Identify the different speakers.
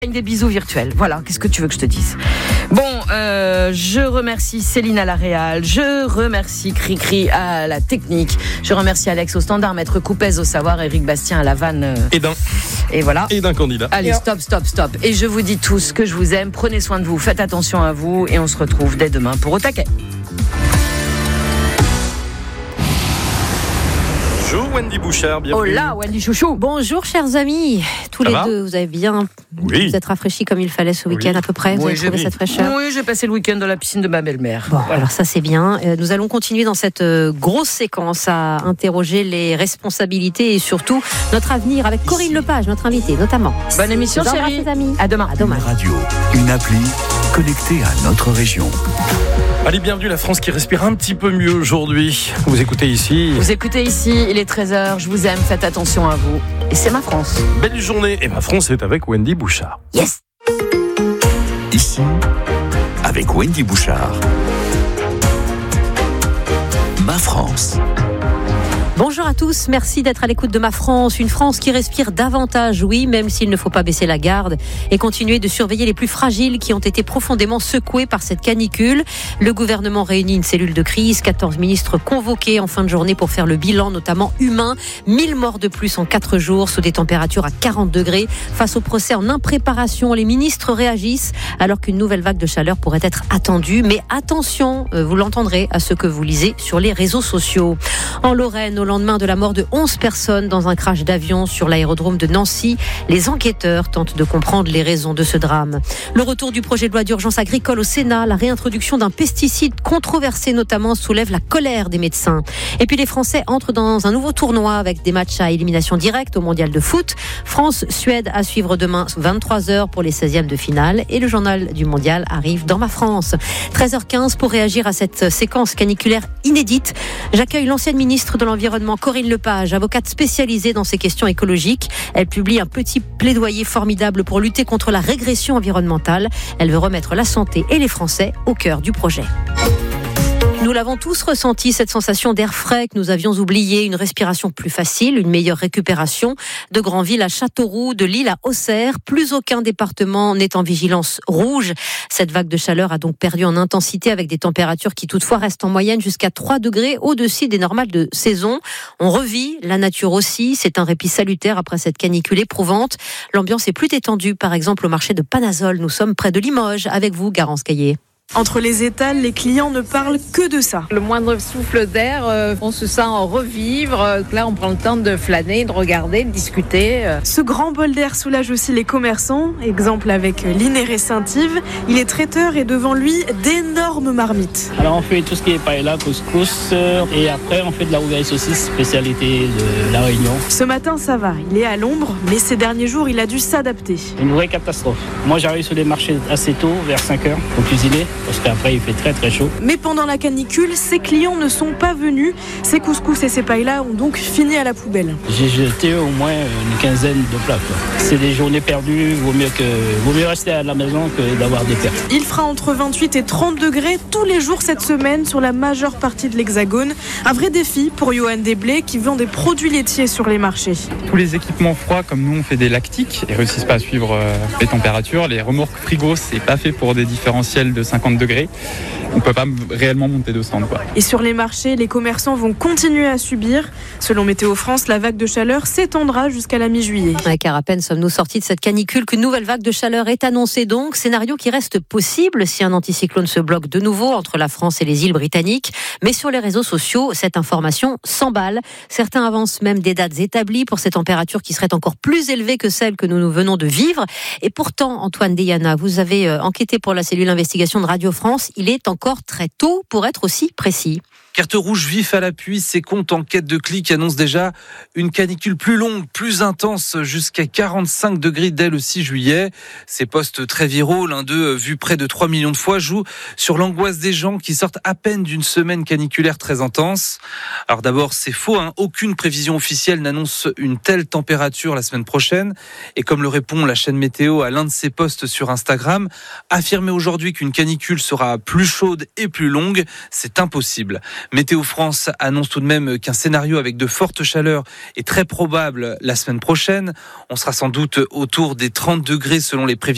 Speaker 1: Des bisous virtuels. Voilà, qu'est-ce que tu veux que je te dise? Bon, je remercie Céline à la réal, je remercie Cricri à la technique, je remercie Alex au standard, Maître Coupez au savoir, Éric Bastien à la vanne. Et voilà.
Speaker 2: Et d'un candidat.
Speaker 1: Allez, stop. Et je vous dis tous que je vous aime, prenez soin de vous, faites attention à vous et on se retrouve dès demain pour Au Taquet.
Speaker 2: Bonjour Wendy Bouchard, bienvenue.
Speaker 1: Hola Wendy Chouchou.
Speaker 3: Bonjour chers amis, tous les deux, vous avez bien, vous êtes rafraîchis comme il fallait ce week-end à peu près, vous avez trouvé cette fraîcheur?
Speaker 1: Oui, j'ai passé le week-end dans la piscine de ma belle-mère.
Speaker 3: Bon, alors ça c'est bien, nous allons continuer dans cette grosse séquence à interroger les responsabilités et surtout notre avenir avec Corinne Lepage, notre invitée notamment.
Speaker 1: Bonne émission chérie,
Speaker 3: amis.
Speaker 1: à demain.
Speaker 4: Une radio, une appli connectée à notre région.
Speaker 2: Allez, bienvenue la France qui respire un petit peu mieux aujourd'hui. Vous écoutez ici,
Speaker 1: il est 13h, je vous aime, faites attention à vous. Et c'est ma France.
Speaker 2: Belle journée, et ma France est avec Wendy Bouchard.
Speaker 1: Yes.
Speaker 4: Ici, avec Wendy Bouchard. Ma France.
Speaker 3: Bonjour à tous, merci d'être à l'écoute de Ma France, une France qui respire davantage, oui, même s'il ne faut pas baisser la garde et continuer de surveiller les plus fragiles qui ont été profondément secoués par cette canicule. Le gouvernement réunit une cellule de crise, 14 ministres convoqués en fin de journée pour faire le bilan, notamment humain. 1000 morts de plus en 4 jours, sous des températures à 40 degrés. Face au procès en impréparation, les ministres réagissent alors qu'une nouvelle vague de chaleur pourrait être attendue. Mais attention, vous l'entendrez à ce que vous lisez sur les réseaux sociaux. En Lorraine, au lendemain de la mort de 11 personnes dans un crash d'avion sur l'aérodrome de Nancy, les enquêteurs tentent de comprendre les raisons de ce drame. Le retour du projet de loi d'urgence agricole au Sénat, la réintroduction d'un pesticide controversé notamment soulève la colère des médecins. Et puis les Français entrent dans un nouveau tournoi avec des matchs à élimination directe au mondial de foot. France-Suède à suivre demain 23h pour les 16e de finale et le journal du mondial arrive dans Ma France. 13h15 pour réagir à cette séquence caniculaire inédite. J'accueille l'ancienne ministre de l'Environnement Corinne Lepage, avocate spécialisée dans ces questions écologiques. Elle publie un petit plaidoyer formidable pour lutter contre la régression environnementale. Elle veut remettre la santé et les Français au cœur du projet. Nous l'avons tous ressenti, cette sensation d'air frais que nous avions oublié, une respiration plus facile, une meilleure récupération. De Granville à Châteauroux, de Lille à Auxerre, plus aucun département n'est en vigilance rouge. Cette vague de chaleur a donc perdu en intensité avec des températures qui toutefois restent en moyenne jusqu'à 3 degrés au-dessus des normales de saison. On revit, la nature aussi, c'est un répit salutaire après cette canicule éprouvante. L'ambiance est plus détendue, par exemple au marché de Panazol. Nous sommes près de Limoges, avec vous Garance Caillé.
Speaker 5: Entre les étals, les clients ne parlent que de ça.
Speaker 6: Le moindre souffle d'air, on se sent en revivre. Là, on prend le temps de flâner, de regarder, de discuter.
Speaker 5: Ce grand bol d'air soulage aussi les commerçants. Exemple avec Linéré Saint-Yves. Il est traiteur et devant lui, d'énormes marmites.
Speaker 7: Alors, on fait tout ce qui est paella, couscous. Et après, on fait de la rougaille saucisse, spécialité de La Réunion.
Speaker 5: Ce matin, ça va. Il est à l'ombre, mais ces derniers jours, il a dû s'adapter.
Speaker 7: Une vraie catastrophe. Moi, j'arrive sur les marchés assez tôt, vers 5h, pour cuisiner. Parce qu'après il fait très très chaud.
Speaker 5: Mais pendant la canicule, ses clients ne sont pas venus. Ses couscous et ses paellas ont donc fini à la poubelle.
Speaker 7: J'ai jeté au moins une quinzaine de plats. C'est des journées perdues, vaut mieux rester à la maison que d'avoir des pertes.
Speaker 5: Il fera entre 28 et 30 degrés tous les jours cette semaine sur la majeure partie de l'Hexagone. Un vrai défi pour Johan Desblés qui vend des produits laitiers sur les marchés.
Speaker 8: Tous les équipements froids comme nous on fait des lactiques, ils réussissent pas à suivre les températures. Les remorques frigo, c'est pas fait pour des différentiels de 50 degrés. On peut pas réellement monter de stand, quoi.
Speaker 5: Et sur les marchés, les commerçants vont continuer à subir. Selon Météo France, la vague de chaleur s'étendra jusqu'à la mi-juillet.
Speaker 3: Car à peine sommes-nous sortis de cette canicule qu'une nouvelle vague de chaleur est annoncée donc. Scénario qui reste possible si un anticyclone se bloque de nouveau entre la France et les îles britanniques. Mais sur les réseaux sociaux, cette information s'emballe. Certains avancent même des dates établies pour ces températures qui seraient encore plus élevées que celles que nous venons de vivre. Et pourtant, Antoine Deyana, vous avez enquêté pour la cellule investigation de Radio France. Il est encore très tôt pour être aussi précis.
Speaker 9: Carte rouge vif à l'appui, ces comptes en quête de clics annoncent déjà une canicule plus longue, plus intense, jusqu'à 45 degrés dès le 6 juillet. Ces posts très viraux, l'un d'eux vu près de 3 millions de fois, jouent sur l'angoisse des gens qui sortent à peine d'une semaine caniculaire très intense. Alors d'abord, c'est faux, aucune prévision officielle n'annonce une telle température la semaine prochaine. Et comme le répond la chaîne Météo à l'un de ses posts sur Instagram, affirmer aujourd'hui qu'une canicule sera plus chaude et plus longue, c'est impossible. Météo France annonce tout de même qu'un scénario avec de fortes chaleurs est très probable la semaine prochaine. On sera sans doute autour des 30 degrés selon les prévisions.